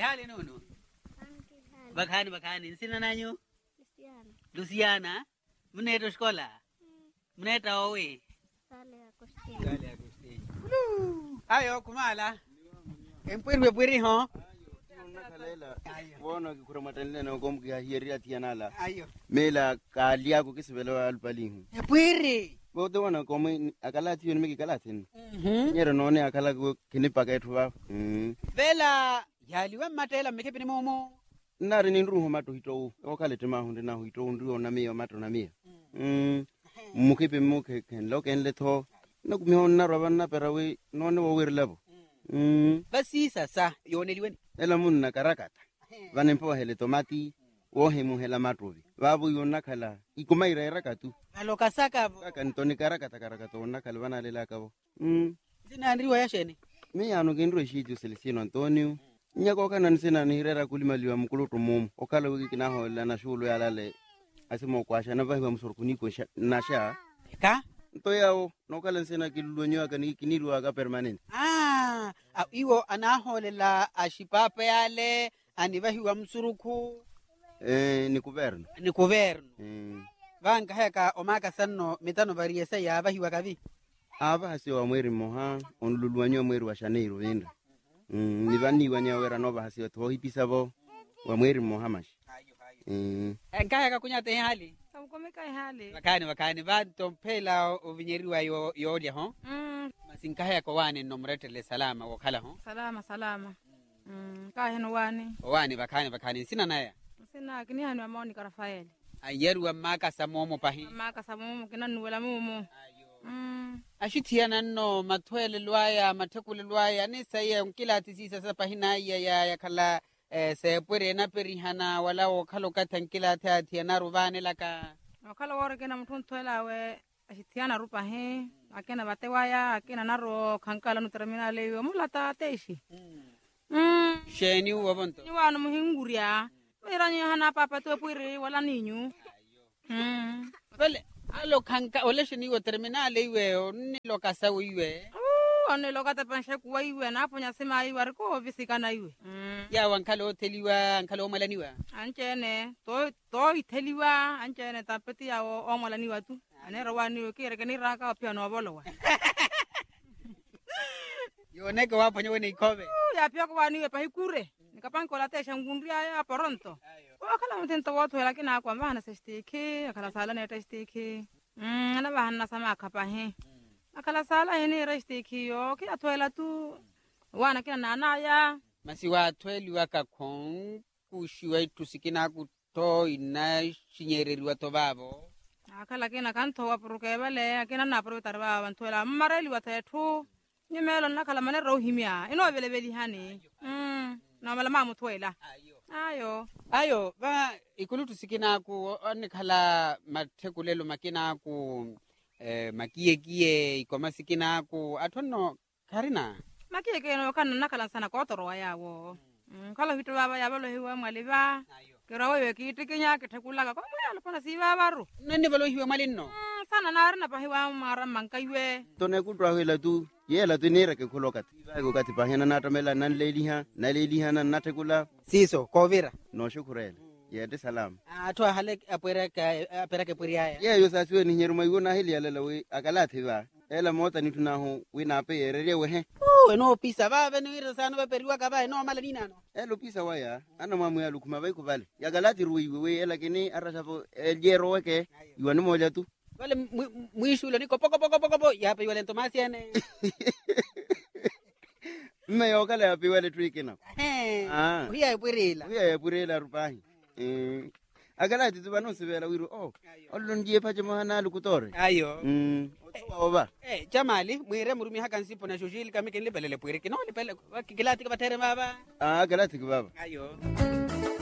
Kihali nunu. Bakani. Sina nanyo? Luciana. Mneto skola. Mneta owe. Sale Agustin. Ayo kumala. Empirwe pwiri ho. Nakalela. Wono kikuramatele na ngomki hiria tianala. Ayo. Mela kalia ko kisbelo alpalingu. Pwiri. Bodo wana komi akalati yoni miki kalatin. Nyero none akala ko kinipa kaitwa. Vela yaliwa matela mekepini momo. Nari ni nruho mato hito okale tema hunde na hito ndio na mio mato na mia. Mukipe muke ken loken letho. Nakumia na rabana perawe none wo wirlabo. Basi sasa yoneliweni. Ela munna karakata. Vanempo hele tomati wohe muhela matovi. Babu yona kala ikumaira irakatu. Aloka saka Kaka ntoni karakata ona kala bana lela kabo. Sina ndriwa yasheni. Me anu gendro shitu Celestino Antonio. Nyako kana nsina ni hirera kulimaliwa mkuluto mumu. Okala wiki kinaho la na shulu ya lale. Asimo kwasha na vahiwa msorkuniko na sha. Ka? Ntoyao nokala nsina kilulonyo akani kiniru aka permanent. Iwo anaholela ashipapa yale anivahiwa msuruku. Ni kuverno. Ni kuverno. Vanga heka omaka sanno mitano variesa ya vahiwa kavi. Aba hasi wa mweri moha onluluanyo mweri wa Janeiro venda. Ni vani wanyawera nova hasi wa tohipisabo wa mweri mohamash. Nkaya kunyate hali. Kamkomeka hali. Wakani vanto mpela uvinyeriwa yodia ho. Masinkaya kwa wani nomretele salama wakala ho. Salama. Kaya no wani. Wani wakani sina naye. Sina kini hanu amoni ka Rafael. Ayeru maka samomo pahi. Maka samomo kina nuwela mumo. Ashitiana no matwele luaya matekule luaya ni saye unkila tisisa sa pahina ya kala se puere na perihana wala okalo katankila tiana rubane laka. Okalo wore kena mutun twela we ashitiana rupa he akena batewaya akena naro kankala no terminale yo mulata teishi. Sheni wabonto. Ni wanu muhinguria. Miranyo hana papa tu puere wala ninyu. Vale alo kanka ole sheni wo terminale iwe ni lokasa iwe. One lokata pansha kuwa iwe na hapo nyasema iwe ariko visikana iwe. Ya wankalo teliwa ankalo malaniwa. Anchene to iteliwa anchene tapeti ya o malaniwa tu. Anero wani kire kani raka pia no bolowa. Yoneke wapo nyewe ni kobe. Ya pia kwa niwe pa hikure. Nikapanko la tesha ngundria ya poronto. Wakala mtento watu lakini akwa mbana sestiki akala sala ne testiki. Ana bahana sama akapa he. Akala sala hene restiki yo ki atwela tu wana kina nanaya. Masi watweli wakakon kushiwa tusikina kuto ina shinyereri babo. Akala kina kanto wapuruke bale akina napuru tarba wantwela mareli watetu. Nyemelo nakala mane rohimia ino belebeli hani. Na mala mamu twela. Ayo ba ikulu tusikina ku onikhala mathekulelo makina ku makiye ikoma sikina ku atonno karina makiye no kana nakala sana ko toro yawo kala hitu baba yabalo hiwa mwaliba kero wewe kitikinya kithekulaga ko mwala pona siba baru nani balo hiwa malinno sana narina pa hiwa mara mankaiwe Tone kutwa hila tu yela tu nira ke kulokati bago kati pahena natamela nan leliha nan natekula siso kovira no shukurela yede salam atwa hale apera ke puriya ya yo sasiwe ni nyeruma yuna hili yalela we akalati ba ela mota ni tunaho we na pe yerere we he no pisa ba ni wira sana ba periwa ka ba no mala nina no elo pisa waya ana mamu ya lukuma bai kubale ya galati ruwi we ela kini arasafo eljero weke yuani moja tu wale mwisho ni poko ya pe wale Tomasi ene mme yo kala ya pe wale trikina uya epurela rupahi agalati tubano sibela wiru olonjie pache mohana lukutore ayo oba jamali mwire murumi haka nsipo na shoshili kama kenle pelele pwire kino le pele kilati ka batere baba galati baba ayo